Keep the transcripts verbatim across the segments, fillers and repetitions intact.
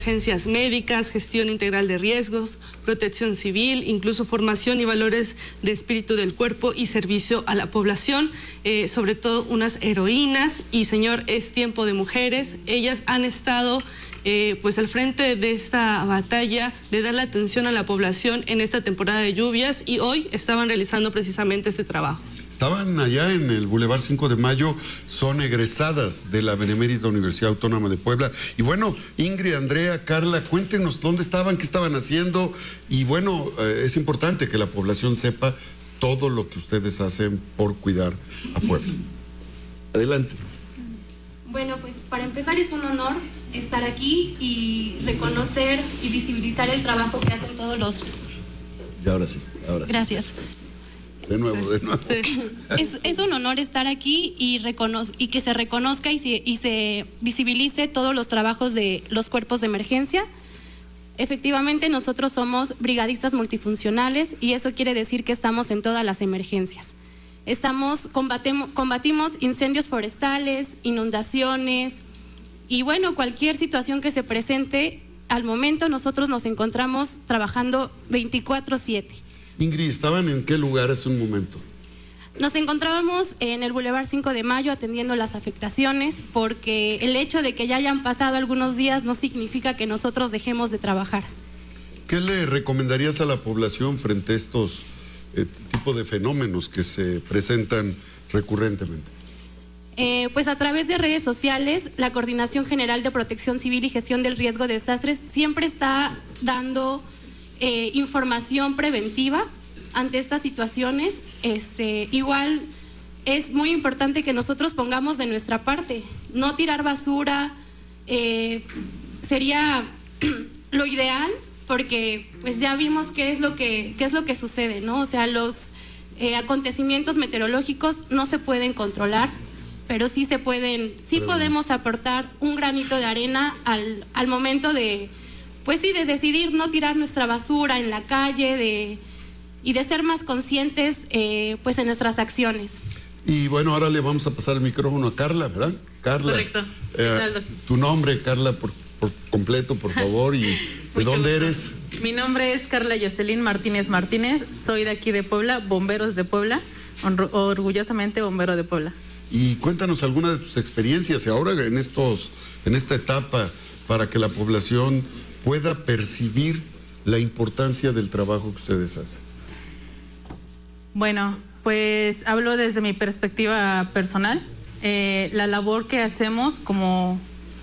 Emergencias médicas, gestión integral de riesgos, protección civil, incluso formación y valores de espíritu del cuerpo y servicio a la población, eh, sobre todo unas heroínas. Y señor, es tiempo de mujeres. Ellas han estado eh, pues al frente de esta batalla de dar la atención a la población en esta temporada de lluvias, y hoy estaban realizando precisamente este trabajo. Estaban allá en el Boulevard cinco de mayo, son egresadas de la Benemérita Universidad Autónoma de Puebla. Y bueno, Ingrid, Andrea, Carla, cuéntenos dónde estaban, qué estaban haciendo. Y bueno, eh, es importante que la población sepa todo lo que ustedes hacen por cuidar a Puebla. Adelante. Bueno, pues para empezar es un honor estar aquí y reconocer y visibilizar el trabajo que hacen todos los... Y ahora sí, ahora sí. Gracias. De nuevo, de nuevo. Sí. Es, es un honor estar aquí y, recono y que se reconozca y se, y se visibilice todos los trabajos de los cuerpos de emergencia. Efectivamente, nosotros somos brigadistas multifuncionales y eso quiere decir que estamos en todas las emergencias. Estamos, combatemos, combatimos incendios forestales, inundaciones y bueno, cualquier situación que se presente, al momento nosotros nos encontramos trabajando veinticuatro siete. Ingrid, ¿estaban en qué lugar hace un momento? Nos encontrábamos en el Boulevard cinco de mayo atendiendo las afectaciones, porque el hecho de que ya hayan pasado algunos días no significa que nosotros dejemos de trabajar. ¿Qué le recomendarías a la población frente a estos eh, tipos de fenómenos que se presentan recurrentemente? Eh, pues a través de redes sociales, la Coordinación General de Protección Civil y Gestión del Riesgo de Desastres siempre está dando eh, información preventiva ante estas situaciones. Este, igual es muy importante que nosotros pongamos de nuestra parte, no tirar basura, eh, sería lo ideal, porque pues ya vimos qué es lo que, qué es lo que sucede, ¿no? O sea, los eh, acontecimientos meteorológicos no se pueden controlar, pero sí se pueden, sí pero... podemos aportar un granito de arena al, al momento de, pues sí, de decidir no tirar nuestra basura en la calle, de y de ser más conscientes eh, pues en nuestras acciones. Y bueno, ahora le vamos a pasar el micrófono a Carla, ¿verdad? Carla. Correcto. Eh, tu nombre, Carla, por, por completo, por favor, y ¿de dónde gusto. eres? Mi nombre es Carla Jocelyn Martínez Martínez, soy de aquí de Puebla, Bomberos de Puebla, orgullosamente bombero de Puebla. Y cuéntanos alguna de tus experiencias ahora en estos, en esta etapa, para que la población pueda percibir la importancia del trabajo que ustedes hacen. Bueno, pues hablo desde mi perspectiva personal. Eh, la labor que hacemos como,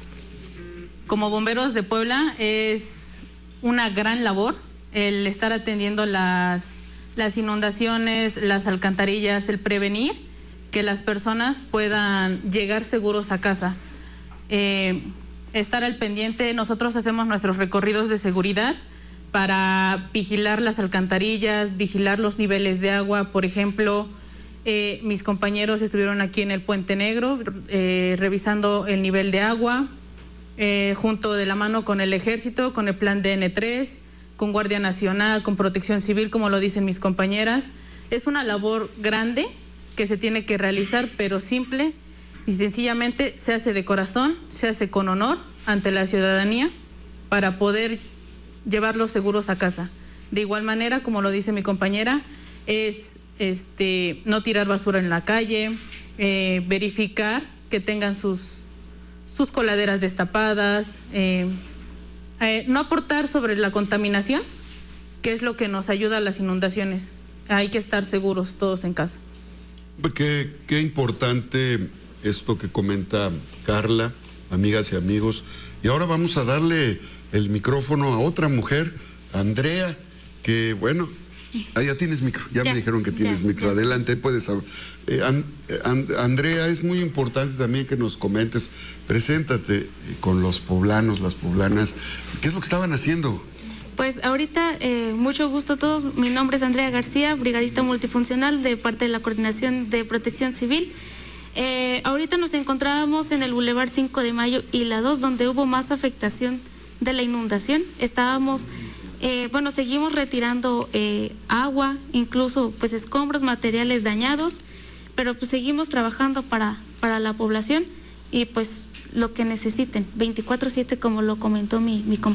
como bomberos de Puebla es una gran labor, el estar atendiendo las, las inundaciones, las alcantarillas, el prevenir que las personas puedan llegar seguros a casa. Eh, estar al pendiente, nosotros hacemos nuestros recorridos de seguridad para vigilar las alcantarillas, vigilar los niveles de agua. Por ejemplo, eh, mis compañeros estuvieron aquí en el Puente Negro eh, revisando el nivel de agua, eh, junto de la mano con el Ejército, con el plan D N tres, con Guardia Nacional, con Protección Civil, como lo dicen mis compañeras. Es una labor grande que se tiene que realizar, pero simple y sencillamente se hace de corazón, se hace con honor ante la ciudadanía para poder llevarlos seguros a casa. De igual manera, como lo dice mi compañera, es este, no tirar basura en la calle, eh, verificar que tengan sus, sus coladeras destapadas, eh, eh, no aportar sobre la contaminación, que es lo que nos ayuda a las inundaciones. Hay que estar seguros todos en casa. Qué, qué importante esto que comenta Carla, amigas y amigos. Y ahora vamos a darle el micrófono a otra mujer, Andrea, que bueno, ah, ya tienes micro, ya, ya me dijeron que tienes ya, micro, ya. Adelante, puedes hablar. Eh, and, and, Andrea, es muy importante también que nos comentes, preséntate con los poblanos, las poblanas, ¿qué es lo que estaban haciendo? Pues ahorita, eh, mucho gusto a todos, mi nombre es Andrea García, brigadista multifuncional de parte de la Coordinación de Protección Civil. Eh, ahorita nos encontrábamos en el Boulevard cinco de mayo y la dos, donde hubo más afectación de la inundación. Estábamos, eh, bueno, seguimos retirando eh, agua, incluso pues escombros, materiales dañados, pero pues seguimos trabajando para, para la población y pues lo que necesiten, veinticuatro siete como lo comentó mi, mi compañero.